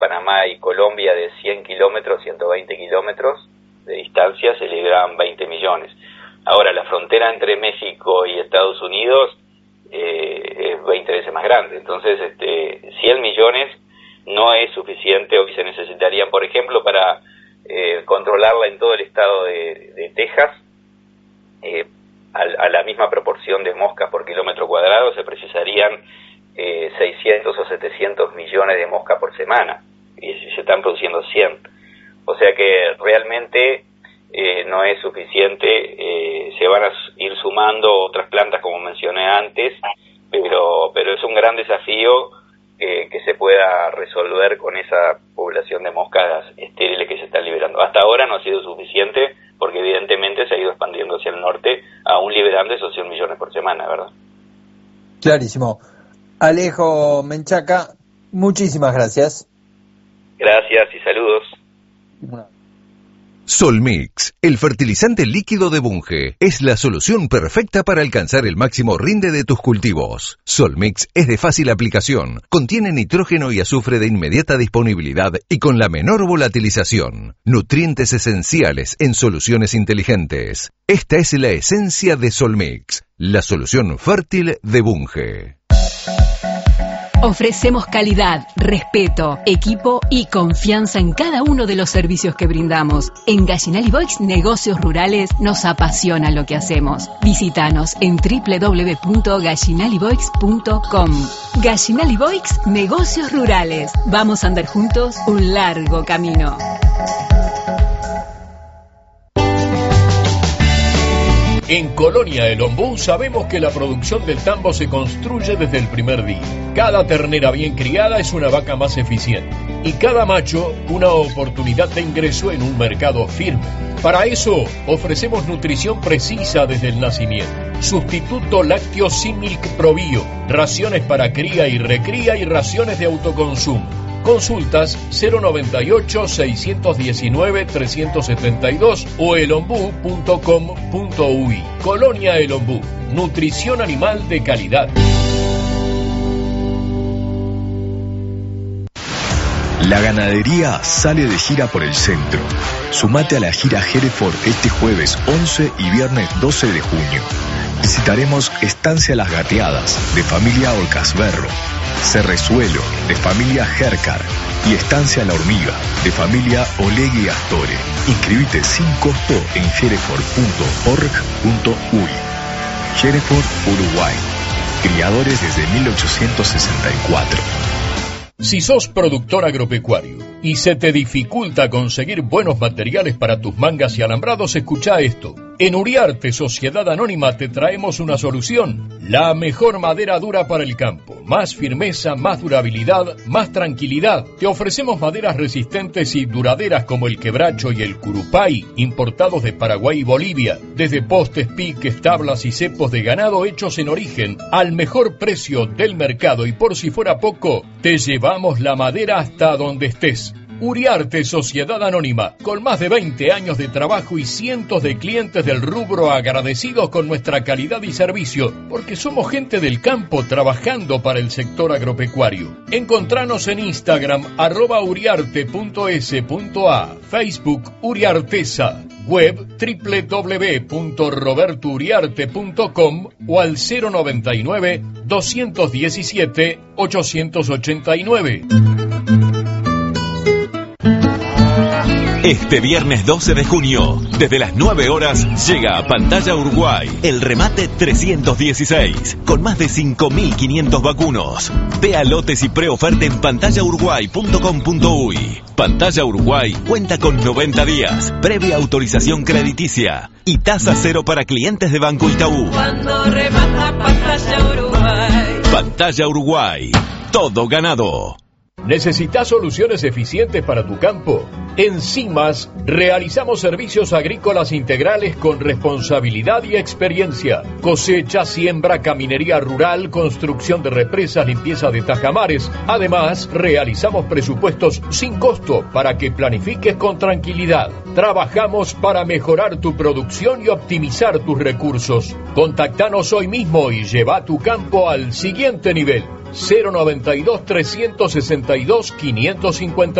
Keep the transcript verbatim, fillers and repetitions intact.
Panamá y Colombia de cien kilómetros, ciento veinte kilómetros de distancia, se libran veinte millones. Ahora, la frontera entre México y Estados Unidos eh, es veinte veces más grande. Entonces, este, cien millones no es suficiente. Hoy se necesitarían, por ejemplo, para eh, controlarla en todo el estado de, de Texas, eh, a, a la misma proporción de moscas por kilómetro cuadrado, se precisarían eh, seiscientos o setecientos millones de moscas por semana, y se están produciendo cien. O sea que realmente eh, no es suficiente. Eh, se van a ir sumando otras plantas, como mencioné antes, pero pero es un gran desafío eh, que se pueda resolver con esa población de moscas estériles que se están liberando. Hasta ahora no ha sido suficiente, porque evidentemente se ha ido expandiendo hacia el norte, aún liberando esos cien millones por semana, ¿verdad? Clarísimo. Alejo Menchaca, muchísimas gracias. Gracias y saludos. Solmix, el fertilizante líquido de Bunge, es la solución perfecta para alcanzar el máximo rinde de tus cultivos. Solmix es de fácil aplicación, contiene nitrógeno y azufre de inmediata disponibilidad y con la menor volatilización. Nutrientes esenciales en soluciones inteligentes. Esta es la esencia de Solmix, la solución fértil de Bunge. Ofrecemos calidad, respeto, equipo y confianza en cada uno de los servicios que brindamos. En Gallinal Boix Negocios Rurales nos apasiona lo que hacemos. Visítanos en doble u doble u doble u punto gallinal y boix punto com. Gallinal Boix Negocios Rurales. Vamos a andar juntos un largo camino. En Colonia El Ombú sabemos que la producción del tambo se construye desde el primer día. Cada ternera bien criada es una vaca más eficiente y cada macho una oportunidad de ingreso en un mercado firme. Para eso ofrecemos nutrición precisa desde el nacimiento. Sustituto lácteo Similk Probio, raciones para cría y recría y raciones de autoconsumo. Consultas cero noventa y ocho, seiscientos diecinueve, trescientos setenta y dos o elombú punto com punto uy. Colonia El Ombú, nutrición animal de calidad. La ganadería sale de gira por el centro. Sumate a la gira Hereford este jueves once y viernes doce de junio. Visitaremos Estancia Las Gateadas, de familia Orcasberro, Cerrezuelo, de familia Hercar, y Estancia La Hormiga, de familia Olegui Astore. Inscribite sin costo en hereford punto org punto uy. Hereford, Uruguay. Criadores desde mil ochocientos sesenta y cuatro. Si sos productor agropecuario y se te dificulta conseguir buenos materiales para tus mangas y alambrados, escuchá esto. En Uriarte Sociedad Anónima te traemos una solución. La mejor madera dura para el campo. Más firmeza, más durabilidad, más tranquilidad. Te ofrecemos maderas resistentes y duraderas como el quebracho y el curupay, importados de Paraguay y Bolivia. Desde postes, piques, tablas y cepos de ganado hechos en origen al mejor precio del mercado. Y por si fuera poco, te llevamos la madera hasta donde estés. Uriarte Sociedad Anónima, con más de veinte años de trabajo y cientos de clientes del rubro agradecidos con nuestra calidad y servicio, porque somos gente del campo trabajando para el sector agropecuario. Encontranos en Instagram, arroba uriarte punto es punto a, Facebook Uriartesa, web doble u doble u doble u punto roberto uriarte punto com o al cero noventa y nueve, doscientos diecisiete, ochocientos ochenta y nueve. Este viernes doce de junio, desde las nueve horas, llega a Pantalla Uruguay el remate trescientos dieciséis, con más de cinco mil quinientos vacunos. Vea lotes y preoferta en pantalla uruguay punto com punto uy. Pantalla Uruguay cuenta con noventa días, previa autorización crediticia y tasa cero para clientes de Banco Itaú. Cuando remata Pantalla Uruguay. Pantalla Uruguay, todo ganado. ¿Necesitas soluciones eficientes para tu campo? En CIMAS realizamos servicios agrícolas integrales con responsabilidad y experiencia. Cosecha, siembra, caminería rural, construcción de represas, limpieza de tajamares. Además, realizamos presupuestos sin costo para que planifiques con tranquilidad. Trabajamos para mejorar tu producción y optimizar tus recursos. Contactanos hoy mismo y lleva tu campo al siguiente nivel. cero noventa y dos, trescientos sesenta y dos, quinientos cincuenta